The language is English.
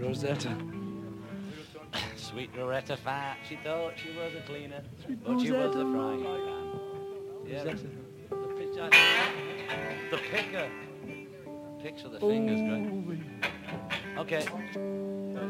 Rosetta. Sweet Rosetta Fat, she thought she was a cleaner, Sweet but she was a Rosetta. frying pan. Yeah, Rosetta. the picker. Picks with the fingers, great. Okay.